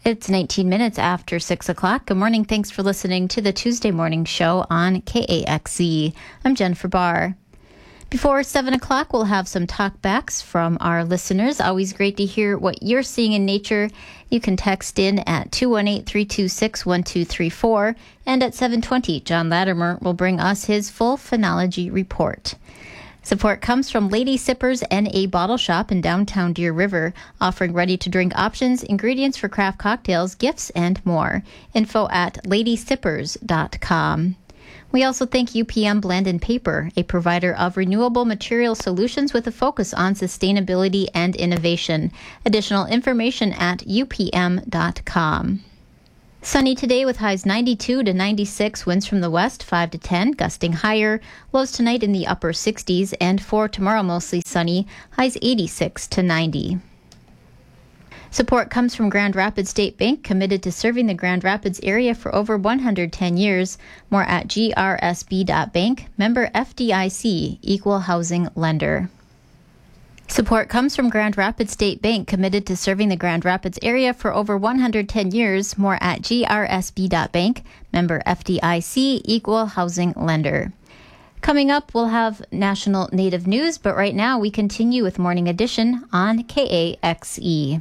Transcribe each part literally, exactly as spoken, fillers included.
It's nineteen minutes after six o'clock. Good morning. Thanks for listening to the Tuesday Morning Show on K A X E. I'm Jennifer Barr. Before seven o'clock, we'll have some talkbacks from our listeners. Always great to hear what you're seeing in nature. You can text in at two one eight, three two six, one two three four. And at seven twenty, John Latimer will bring us his full phenology report. Support comes from Lady Sippers N A Bottle Shop in downtown Deer River, offering ready-to-drink options, ingredients for craft cocktails, gifts, and more. Info at lady sippers dot com. We also thank U P M Blend and Paper, a provider of renewable material solutions with a focus on sustainability and innovation. Additional information at u p m dot com. Sunny today with highs ninety-two to ninety-six, winds from the west five to ten, gusting higher. Lows tonight in the upper sixties, and for tomorrow mostly sunny, highs eighty-six to ninety. Support comes from Grand Rapids State Bank, committed to serving the Grand Rapids area for over one hundred ten years. More at g r s b dot bank, member F D I C, equal housing lender. Support comes from Grand Rapids State Bank, committed to serving the Grand Rapids area for over one hundred ten years. More at g r s b dot bank, member F D I C, equal housing lender. Coming up, we'll have national native news, but right now we continue with Morning Edition on K A X E.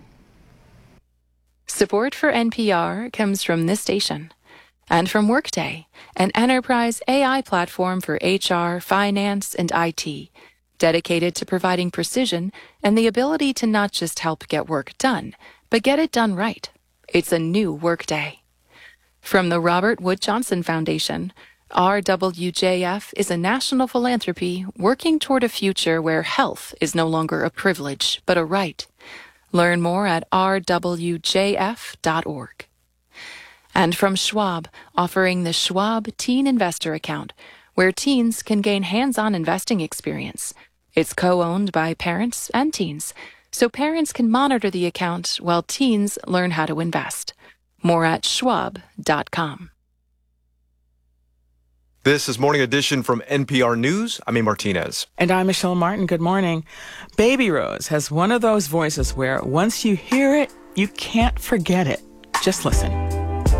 Support for N P R comes from this station and from Workday, an enterprise A I platform for H R, finance, and I T, dedicated to providing precision and the ability to not just help get work done, but get it done right. It's a new Workday. From the Robert Wood Johnson Foundation, R W J F is a national philanthropy working toward a future where health is no longer a privilege, but a right. Learn more at r w j f dot org. And from Schwab, offering the Schwab Teen Investor Account, where teens can gain hands-on investing experience. It's co-owned by parents and teens, so parents can monitor the account while teens learn how to invest. More at schwab dot com. This is Morning Edition from N P R News. I'm A. Martinez. And I'm Michelle Martin. Good morning. Baby Rose has one of those voices where once you hear it, you can't forget it. Just listen.